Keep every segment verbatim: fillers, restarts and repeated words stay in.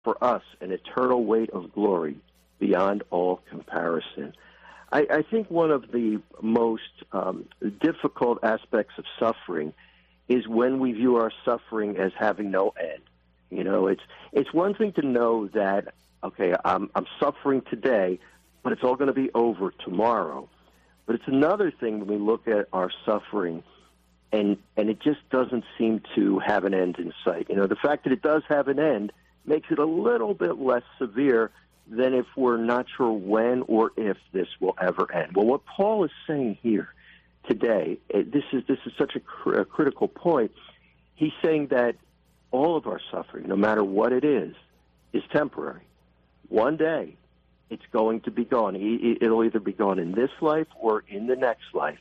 for us an eternal weight of glory beyond all comparison. I, I think one of the most um, difficult aspects of suffering is when we view our suffering as having no end. You know, it's it's one thing to know that, okay, I'm, I'm suffering today, but it's all going to be over tomorrow. But it's another thing when we look at our suffering and and it just doesn't seem to have an end in sight. You know, the fact that it does have an end makes it a little bit less severe than if we're not sure when or if this will ever end. Well, what Paul is saying here today, this is this is such a, cr- a critical point. He's saying that all of our suffering, no matter what it is, is temporary. One day, it's going to be gone. It'll either be gone in this life or in the next life.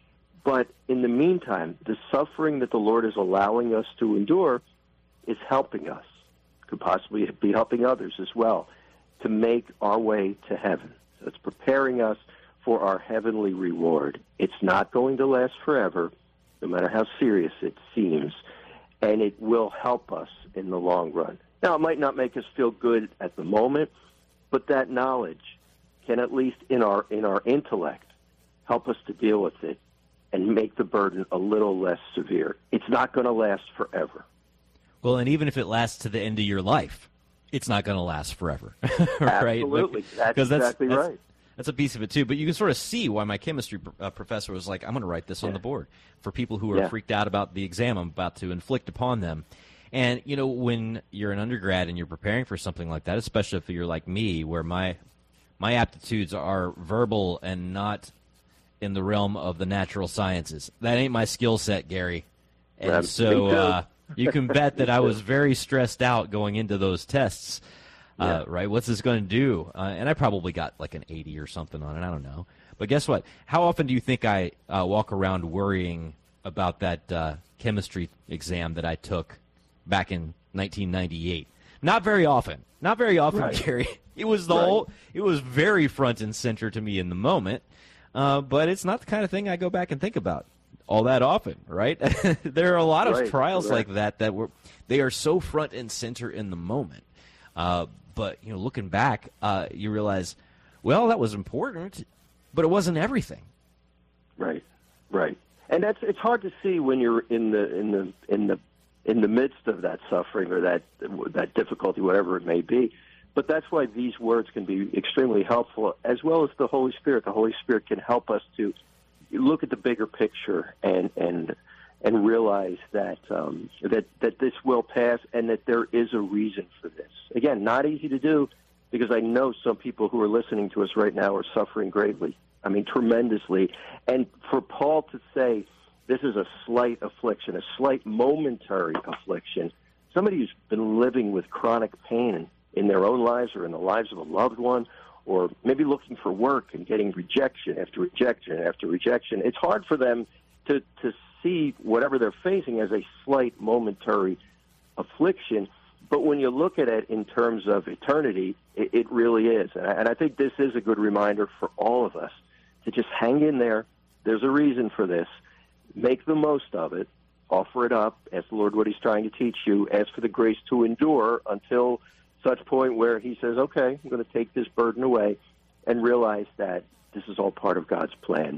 But in the meantime, the suffering that the Lord is allowing us to endure is helping us, could possibly be helping others as well, to make our way to heaven. So it's preparing us for our heavenly reward. It's not going to last forever, no matter how serious it seems, and it will help us in the long run. Now, it might not make us feel good at the moment, but that knowledge can, at least in our in our intellect, help us to deal with it and make the burden a little less severe. It's not going to last forever. Well, and even if it lasts to the end of your life, it's not going to last forever, right? Absolutely. That's that's, exactly that's, right. That's a piece of it, too. But you can sort of see why my chemistry uh, professor was like, I'm going to write this yeah. on the board for people who are yeah. freaked out about the exam I'm about to inflict upon them. And, you know, when you're an undergrad and you're preparing for something like that, especially if you're like me, where my my aptitudes are verbal and not in the realm of the natural sciences. That ain't my skill set, Gary. And yeah, so uh, you can bet that I was very stressed out going into those tests. Uh, yeah. Right? What's this going to do? Uh, and I probably got like an eighty or something on it. I don't know. But guess what? How often do you think I uh, walk around worrying about that uh, chemistry exam that I took back in nineteen ninety-eight? Not very often. Not very often, right. Gary. It was the right. whole. It was very front and center to me in the moment. Uh, but it's not the kind of thing I go back and think about all that often, right? There are a lot of right. trials right. like that that were they are so front and center in the moment. Uh, but you know, looking back, uh, you realize, well, that was important, but it wasn't everything. Right, right, and that's it's hard to see when you're in the in the in the in the midst of that suffering or that that difficulty, whatever it may be. But that's why these words can be extremely helpful, as well as the Holy Spirit. The Holy Spirit can help us to look at the bigger picture and and and realize that um, that that this will pass and that there is a reason for this. Again, not easy to do, because I know some people who are listening to us right now are suffering greatly. I mean, tremendously. And for Paul to say this is a slight affliction, a slight momentary affliction, somebody who's been living with chronic pain in their own lives or in the lives of a loved one, or maybe looking for work and getting rejection after rejection after rejection, it's hard for them to, to see whatever they're facing as a slight momentary affliction. But when you look at it in terms of eternity, it, it really is. And I, and I think this is a good reminder for all of us to just hang in there. There's a reason for this. Make the most of it. Offer it up. Ask the Lord what he's trying to teach you. Ask for the grace to endure until such point where he says, okay, I'm going to take this burden away, and realize that this is all part of God's plan.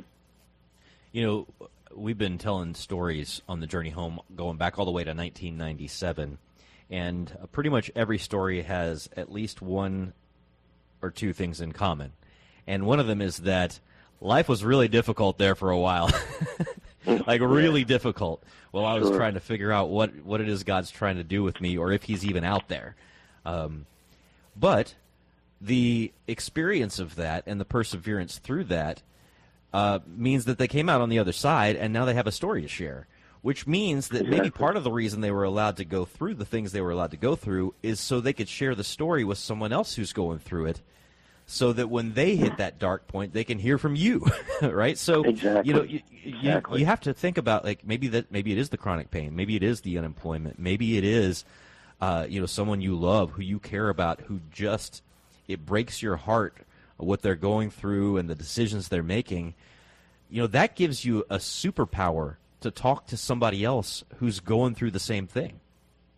You know, we've been telling stories on the journey home going back all the way to nineteen ninety-seven, and pretty much every story has at least one or two things in common. And one of them is that life was really difficult there for a while. Like really yeah. difficult while I was sure. trying to figure out what, what it is God's trying to do with me, or if he's even out there. Um, but the experience of that and the perseverance through that uh, means that they came out on the other side, and now they have a story to share, which means that exactly. maybe part of the reason they were allowed to go through the things they were allowed to go through is so they could share the story with someone else who's going through it, so that when they hit that dark point, they can hear from you, right? So, exactly. you know, you, exactly. you, you have to think about, like, maybe that maybe it is the chronic pain, maybe it is the unemployment, maybe it is Uh, you know, someone you love, who you care about, who just, it breaks your heart what they're going through and the decisions they're making. You know, that gives you a superpower to talk to somebody else who's going through the same thing.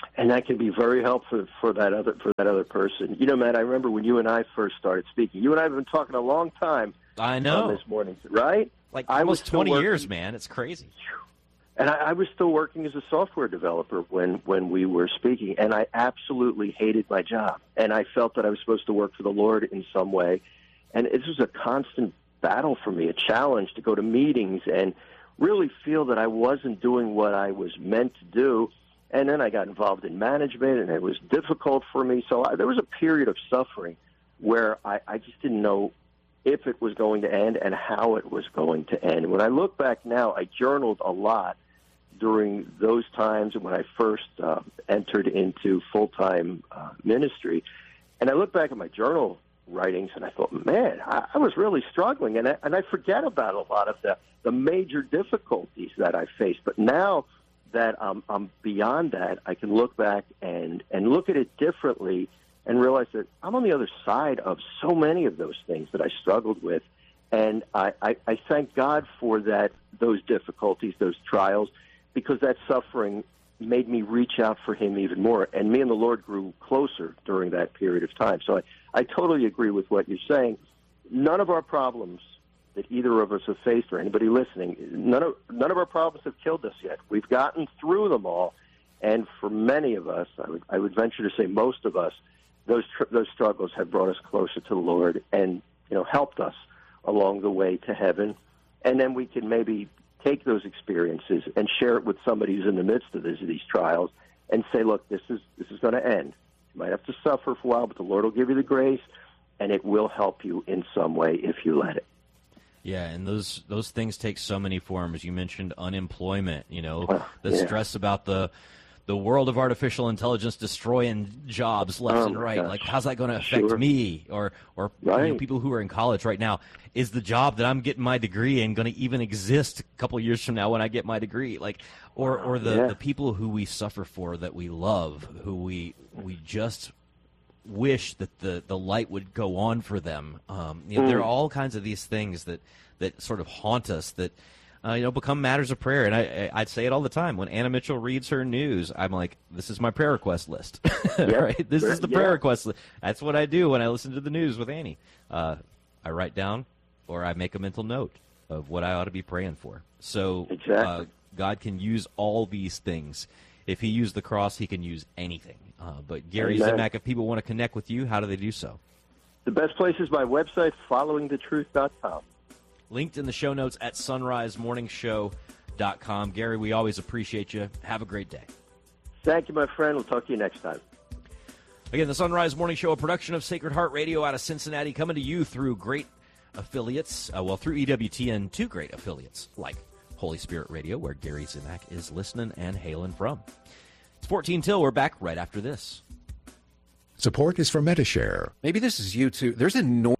and that can be very helpful for that other for that other person. You know, Matt, I remember when you and I first started speaking. You and I have been talking a long time. I know. On this morning, right? Like I almost was twenty working, years, man. It's crazy. And I, I was still working as a software developer when, when we were speaking, and I absolutely hated my job. And I felt that I was supposed to work for the Lord in some way. And this was a constant battle for me, a challenge to go to meetings and really feel that I wasn't doing what I was meant to do. And then I got involved in management, and it was difficult for me. So I, there was a period of suffering where I, I just didn't know if it was going to end and how it was going to end. When I look back now, I journaled a lot during those times when I first uh, entered into full-time uh, ministry. And I look back at my journal writings, and I thought, man, I, I was really struggling. And I, and I forget about a lot of the, the major difficulties that I faced. But now that um, I'm beyond that, I can look back and, and look at it differently and realize that I'm on the other side of so many of those things that I struggled with. And I, I, I thank God for that, those difficulties, those trials, because that suffering made me reach out for him even more. And me and the Lord grew closer during that period of time. So I, I totally agree with what you're saying. None of our problems that either of us have faced, or anybody listening, none of, none of our problems have killed us yet. We've gotten through them all. And for many of us, I would, I would venture to say most of us, those tr- those struggles have brought us closer to the Lord and, you know, helped us along the way to heaven. And then we can maybe take those experiences and share it with somebody who's in the midst of this, these trials and say, look, this is this is going to end. You might have to suffer for a while, but the Lord will give you the grace, and it will help you in some way if you let it. Yeah, and those those things take so many forms. You mentioned unemployment, you know, Well, the yeah. stress about the the world of artificial intelligence destroying jobs left Oh, and my right. gosh. Like, how's that going to affect Sure. me or or you know, Right. people who are in college right now? Is the job that I'm getting my degree in going to even exist a couple of years from now when I get my degree? Like, or or the, Yeah. the people who we suffer for, that we love, who we we just wish that the, the light would go on for them. Um, you know, Mm. there are all kinds of these things that, that sort of haunt us that uh, you know, become matters of prayer. And I, I, I'd say it all the time. When Anna Mitchell reads her news, I'm like, this is my prayer request list. Right? This is the prayer Yeah. request list. That's what I do when I listen to the news with Annie. Uh, I write down or I make a mental note of what I ought to be praying for. So Exactly. uh, God can use all these things. If he used the cross, he can use anything. Uh, but Gary Amen. Zimak, if people want to connect with you, how do they do so? The best place is my website, following the truth dot com. Linked in the show notes at sunrise morning show dot com. Gary, we always appreciate you. Have a great day. Thank you, my friend. We'll talk to you next time. Again, the Sunrise Morning Show, a production of Sacred Heart Radio out of Cincinnati, coming to you through great affiliates, uh, well, through E W T N, two great affiliates, like Holy Spirit Radio, where Gary Zimak is listening and hailing from. It's fourteen till. We're back right after this. Support is from Metashare. Maybe this is you too. There's enormous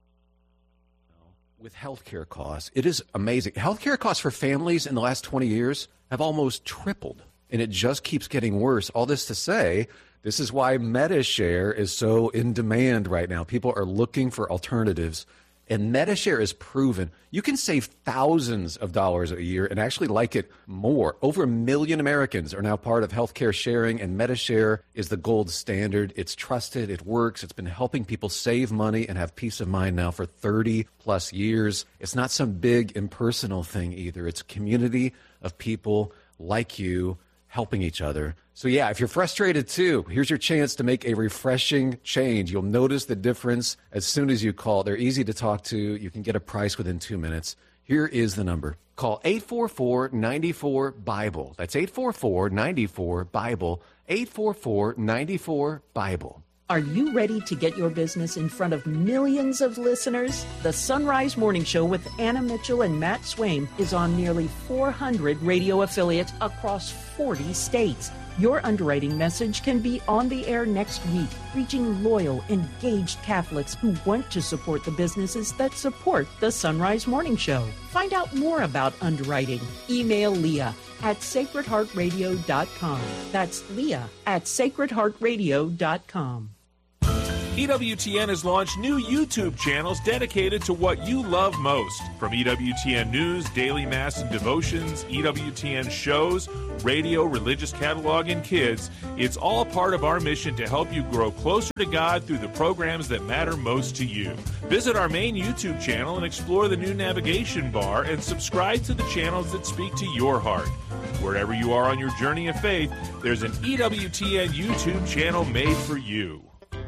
with healthcare costs. It is amazing. Healthcare costs for families in the last twenty years have almost tripled, and it just keeps getting worse. All this to say, this is why Metashare is so in demand right now. People are looking for alternatives, and Metashare is proven you can save thousands of dollars a year and actually like it more. Over a million Americans are now part of healthcare sharing, and Metashare is the gold standard. It's trusted, it works, it's been helping people save money and have peace of mind now for thirty plus years. It's not some big impersonal thing either. It's a community of people like you helping each other. So yeah, if you're frustrated too, here's your chance to make a refreshing change. You'll notice the difference as soon as you call. They're easy to talk to. You can get a price within two minutes. Here is the number. Call eight four four, nine four, BIBLE. That's eight four four, nine four, BIBLE. eight four four, nine four, BIBLE. Are you ready to get your business in front of millions of listeners? The Sunrise Morning Show with Anna Mitchell and Matt Swain is on nearly four hundred radio affiliates across forty states. Your underwriting message can be on the air next week, reaching loyal, engaged Catholics who want to support the businesses that support the Sunrise Morning Show. Find out more about underwriting. Email Leah at sacred heart radio dot com. That's Leah at sacred heart radio dot com. E W T N has launched new YouTube channels dedicated to what you love most. From E W T N News, Daily Mass and Devotions, E W T N shows, radio, religious catalog, and kids, it's all part of our mission to help you grow closer to God through the programs that matter most to you. Visit our main YouTube channel and explore the new navigation bar and subscribe to the channels that speak to your heart. Wherever you are on your journey of faith, there's an E W T N YouTube channel made for you.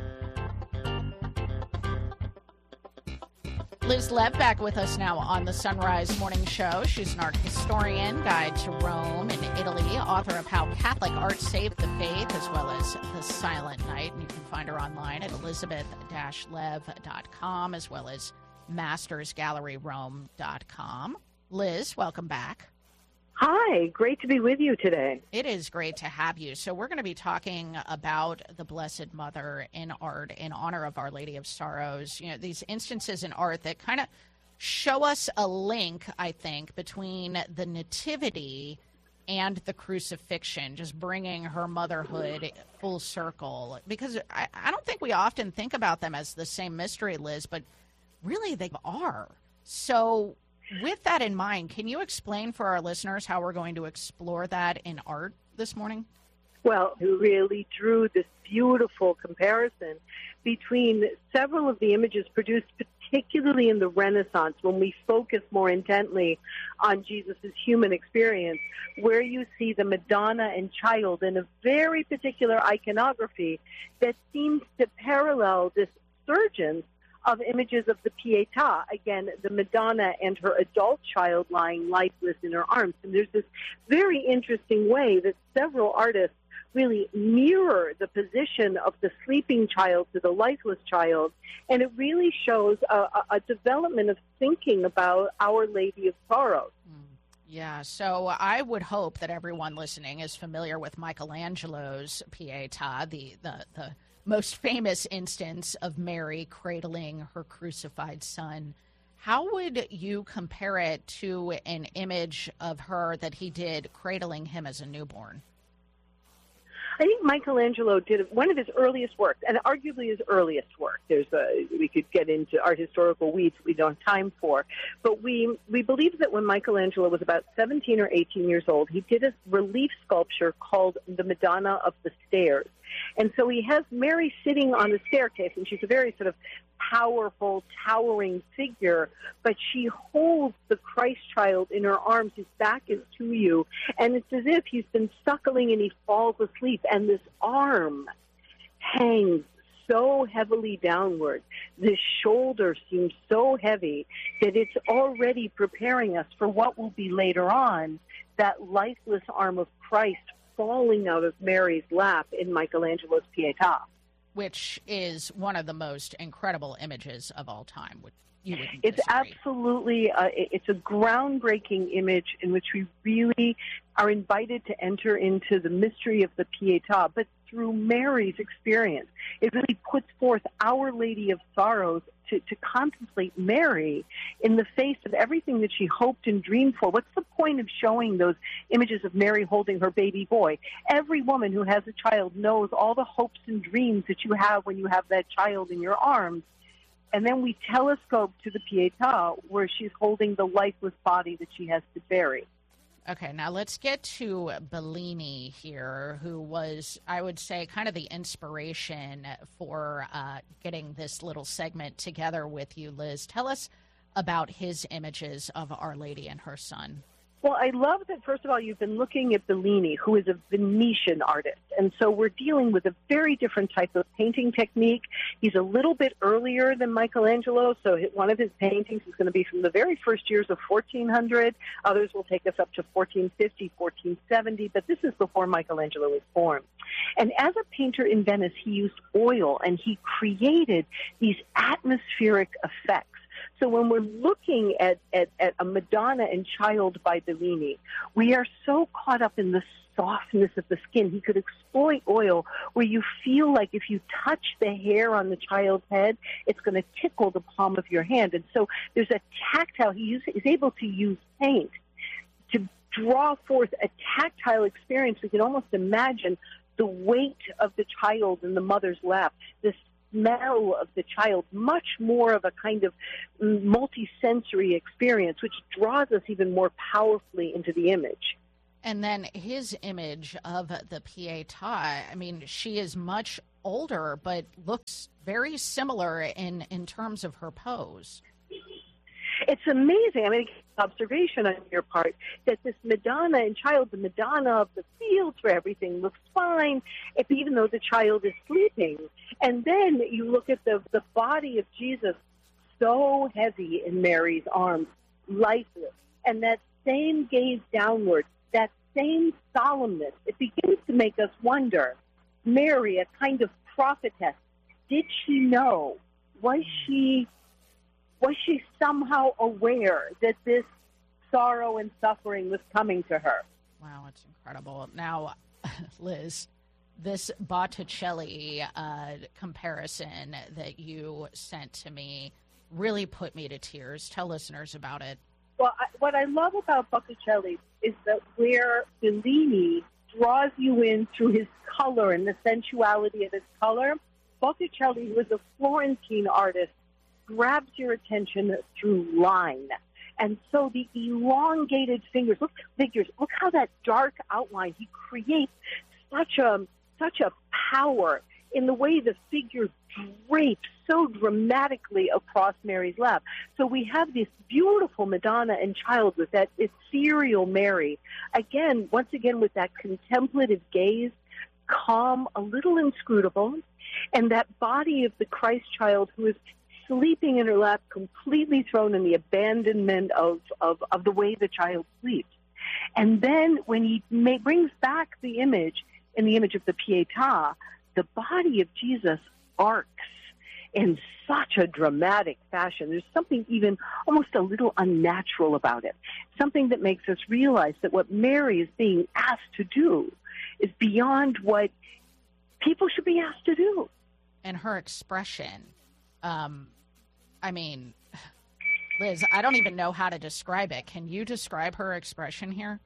Liz Lev back with us now on the Sunrise Morning Show. She's an art historian, guide to Rome and Italy, author of How Catholic Art Saved the Faith, as well as The Silent Night. And you can find her online at elizabeth dash lev dot com, as well as masters gallery rome dot com. Liz, welcome back. Hi, great to be with you today. It is great to have you. So we're going to be talking about the Blessed Mother in art in honor of Our Lady of Sorrows. You know, these instances in art that kind of show us a link, I think, between the Nativity and the crucifixion, just bringing her motherhood full circle. Because I, I don't think we often think about them as the same mystery, Liz, but really they are. So with that in mind, can you explain for our listeners how we're going to explore that in art this morning? Well, you really drew this beautiful comparison between several of the images produced particularly in the Renaissance, when we focus more intently on Jesus' human experience, where you see the Madonna and Child in a very particular iconography that seems to parallel this surgence of images of the Pietà, again, the Madonna and her adult child lying lifeless in her arms. And there's this very interesting way that several artists really mirror the position of the sleeping child to the lifeless child, and it really shows a, a, a development of thinking about Our Lady of Sorrows. Yeah, so I would hope that everyone listening is familiar with Michelangelo's Pietà, the, the, the most famous instance of Mary cradling her crucified son. How would you compare it to an image of her that he did cradling him as a newborn? I think Michelangelo did one of his earliest works, and arguably his earliest work. There's a, we could get into art historical weeds we don't have time for, but we we believe that when Michelangelo was about seventeen or eighteen years old, he did a relief sculpture called the Madonna of the Stairs. And so he has Mary sitting on the staircase, and she's a very sort of powerful, towering figure, but she holds the Christ child in her arms. His back is to you, and it's as if he's been suckling and he falls asleep, and this arm hangs so heavily downward. This shoulder seems so heavy that it's already preparing us for what will be later on, that lifeless arm of Christ falling out of Mary's lap in Michelangelo's Pietà. Which is one of the most incredible images of all time. You wouldn't it's disagree. absolutely, uh, it's a groundbreaking image in which we really are invited to enter into the mystery of the Pietà, but through Mary's experience. It really puts forth Our Lady of Sorrows to, to contemplate Mary in the face of everything that she hoped and dreamed for. What's the point of showing those images of Mary holding her baby boy? Every woman who has a child knows all the hopes and dreams that you have when you have that child in your arms. And then we telescope to the Pietà, where she's holding the lifeless body that she has to bury. Okay, now let's get to Bellini here, who was, I would say, kind of the inspiration for uh, getting this little segment together with you, Liz. Tell us about his images of Our Lady and her son. Well, I love that, first of all, you've been looking at Bellini, who is a Venetian artist. And so we're dealing with a very different type of painting technique. He's a little bit earlier than Michelangelo, so one of his paintings is going to be from the very first years of fourteen hundred. Others will take us up to fourteen fifty, fourteen seventy, but this is before Michelangelo was born. And as a painter in Venice, he used oil, and he created these atmospheric effects. So when we're looking at, at, at a Madonna and Child by Bellini, we are so caught up in the softness of the skin. He could exploit oil where you feel like if you touch the hair on the child's head, it's going to tickle the palm of your hand. And so there's a tactile, he use, is able to use paint to draw forth a tactile experience. We can almost imagine the weight of the child in the mother's lap, this smell of the child, much more of a kind of multi-sensory experience, which draws us even more powerfully into the image. And then his image of the Pietà, I mean, she is much older, but looks very similar in, in terms of her pose. It's amazing. I mean, observation on your part that this Madonna and child, the Madonna of the fields where everything looks fine, if, even though the child is sleeping. And then you look at the, the body of Jesus, so heavy in Mary's arms, lifeless. And that same gaze downward, that same solemnness, it begins to make us wonder, Mary, a kind of prophetess, did she know? Was she... Was she somehow aware that this sorrow and suffering was coming to her? Wow, it's incredible. Now, Liz, this Botticelli uh, comparison that you sent to me really put me to tears. Tell listeners about it. Well, I, what I love about Botticelli is that where Bellini draws you in through his color and the sensuality of his color, Botticelli, who was a Florentine artist, grabs your attention through line. And so the elongated fingers, look figures, look how that dark outline, he creates such a such a power in the way the figure drapes so dramatically across Mary's lap. So we have this beautiful Madonna and child with that ethereal Mary. Again, once again with that contemplative gaze, calm, a little inscrutable, and that body of the Christ child who is sleeping in her lap, completely thrown in the abandonment of, of, of the way the child sleeps. And then when he may, brings back the image, in the image of the Pietà, the body of Jesus arcs in such a dramatic fashion. There's something even almost a little unnatural about it, something that makes us realize that what Mary is being asked to do is beyond what people should be asked to do. And her expression, um, I mean, Liz, I don't even know how to describe it. Can you describe her expression here?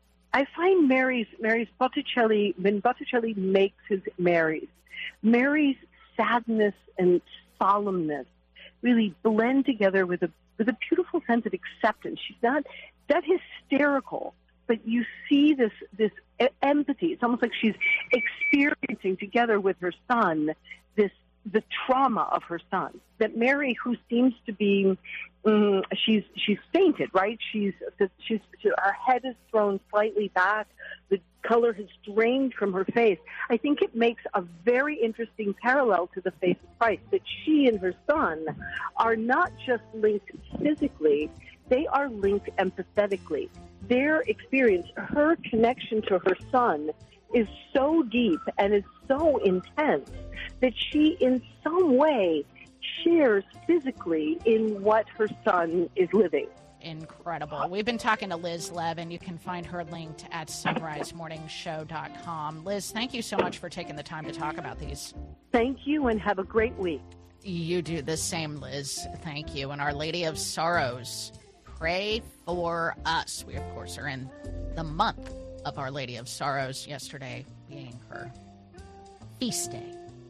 I find Mary's, Mary's Botticelli, when Botticelli makes his Marys, Mary's sadness and solemnness really blend together with a with a beautiful sense of acceptance. She's not that hysterical, but you see this this empathy. It's almost like she's experiencing together with her son this the trauma of her son. That Mary, who seems to be, um, she's she's fainted, right? She's she's her head is thrown slightly back. The color has drained from her face. I think it makes a very interesting parallel to the face of Christ, that she and her son are not just linked physically, they are linked empathetically. Their experience, her connection to her son, is so deep and is so intense that she in some way shares physically in what her son is living. Incredible. We've been talking to Liz Lev, and you can find her linked at sunrise morning show dot com. Liz, thank you so much for taking the time to talk about these. Thank you, and have a great week. You do the same, Liz. Thank you. And Our Lady of Sorrows, pray for us. We, of course, are in the month of Our Lady of Sorrows, yesterday being her feast day.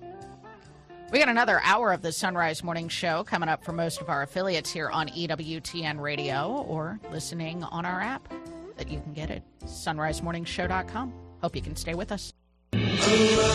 We got another hour of the Sunrise Morning Show coming up for most of our affiliates here on E W T N Radio, or listening on our app that you can get at sunrise morning show dot com. Hope you can stay with us. Arise,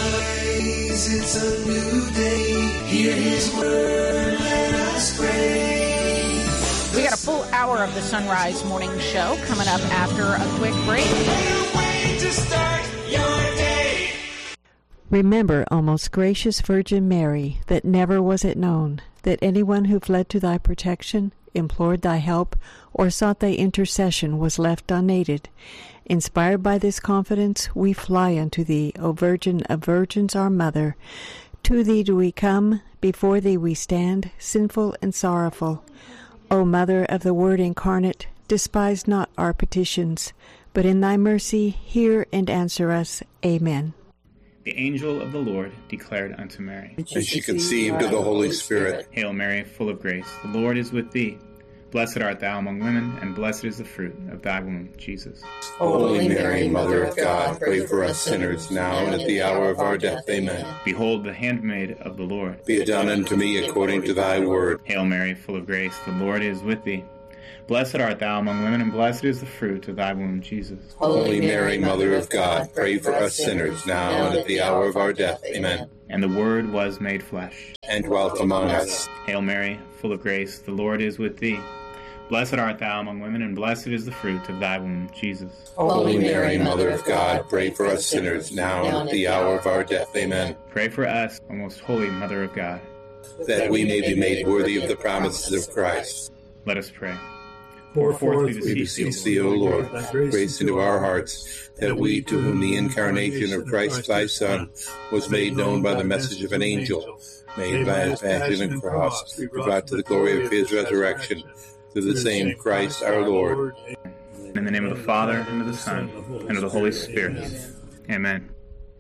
it's a new day. Hear his word, let us pray. We got a full hour of the Sunrise Morning Show coming up after a quick break. Way to start your day. Remember, O most gracious Virgin Mary, that never was it known that anyone who fled to thy protection, implored thy help, or sought thy intercession was left unaided. Inspired by this confidence, we fly unto thee, O Virgin of Virgins, our Mother. To thee do we come, before thee we stand, sinful and sorrowful. O Mother of the Word incarnate, despise not our petitions, but in thy mercy hear and answer us. Amen. The angel of the Lord declared unto Mary, and she conceived of the Holy Spirit. Hail Mary, full of grace, the Lord is with thee. Blessed art thou among women, and blessed is the fruit of thy womb, Jesus. Holy Mary, Mother of God, pray for us sinners, now and at the hour of our death. Amen. Behold, the handmaid of the Lord. Be it done unto me according to thy word. Hail Mary, full of grace, the Lord is with thee. Blessed art thou among women, and blessed is the fruit of thy womb, Jesus. Holy Mary, Mother of God, pray for us sinners, now and at the hour of our death. Amen. And the Word was made flesh, and dwelt among us. Hail Mary, full of grace, the Lord is with thee. Blessed art thou among women, and blessed is the fruit of thy womb, Jesus. Holy Mary, Mother of God, pray for us sinners, now and at the hour of our death. Amen. Pray for us, O most holy Mother of God, that we may be made worthy of the promises of Christ. Let us pray. Pour forth, we beseech thee, O Lord, grace into our hearts, that we, to whom the incarnation of Christ thy Son was made known by the message of an angel, made by his passion and cross, be brought to the glory of his resurrection, through the same Christ our Lord. In the name of the Father, and of the Son, and of the Holy Spirit. Amen.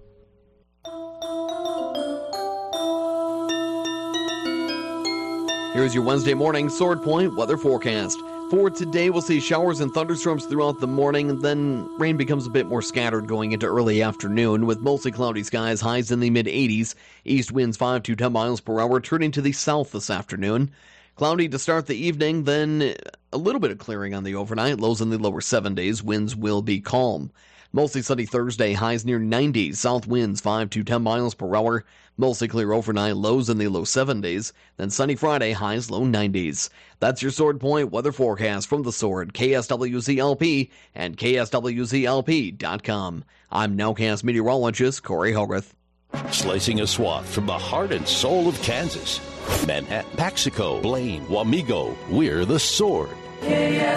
Here's your Wednesday morning Sword Point weather forecast. For today, we'll see showers and thunderstorms throughout the morning, and then rain becomes a bit more scattered going into early afternoon, with mostly cloudy skies, highs in the mid eighties, east winds five to ten miles per hour, turning to the south this afternoon. Cloudy to start the evening, then a little bit of clearing on the overnight, lows in the lower seventies, winds will be calm. Mostly sunny Thursday, highs near ninety, south winds five to ten miles per hour, mostly clear overnight, lows in the low seventies, then sunny Friday, highs low nineties. That's your Sword Point weather forecast from The Sword, K S W Z L P, and K S W Z L P dot com. I'm Nowcast meteorologist Corey Hogarth. Slicing a swath from the heart and soul of Kansas. Manhattan, Paxico, Blaine, Wamego, we're The Sword.